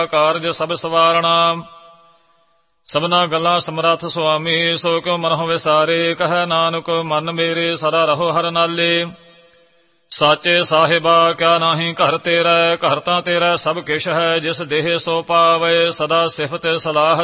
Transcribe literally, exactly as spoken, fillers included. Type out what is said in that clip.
ਕਾਰਜ ਸਭ ਸਵਾਰਣਾ। ਸਭਨਾ ਗੱਲਾਂ ਸਮਰੱਥ ਸੁਆਮੀ, ਸੋ ਕਿਉ ਮਨਹੁ ਵਿਸਾਰੇ। ਕਹੈ ਨਾਨਕ ਮਨ ਮੇਰੇ ਸਦਾ ਰਹੋ ਹਰਿ ਨਾਲੇ। ਸਾਚੇ ਸਾਹਿਬਾ ਕਿਆ ਨਾਹੀਂ ਘਰ ਤੇਰਾ, ਘਰ ਤਾਂ ਤੇਰਾ ਸਭ ਕਿਛ ਹੈ। ਜਿਸ ਦੇਹ ਸੋ ਪਾਵੇ ਸਦਾ ਸਿਫਤ ਸਲਾਹ